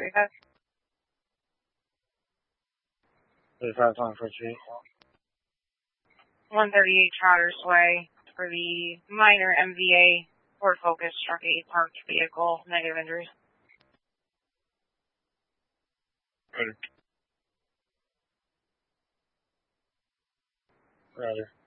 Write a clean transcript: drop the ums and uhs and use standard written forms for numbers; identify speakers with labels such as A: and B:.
A: 35.
B: 35 on for G.
A: 138 Trotters Way for the minor MVA Ford Focus struck a parked vehicle. Negative injuries.
B: Roger.